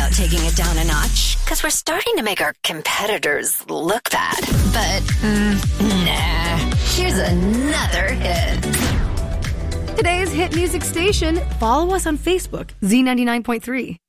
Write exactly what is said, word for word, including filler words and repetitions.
about taking it down a notch because we're starting to make our competitors look bad. But, mm, nah. Here's another hit. Today's hit music station. Follow us on Facebook, Z ninety-nine point three.